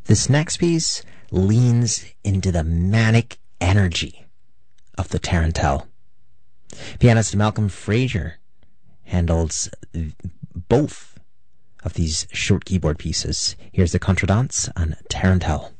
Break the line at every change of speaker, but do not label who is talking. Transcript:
This next piece leans into the manic energy of the tarantelle. Pianist Malcolm Fraser handles both of these short keyboard pieces. Here's the Contredanse on tarantelle.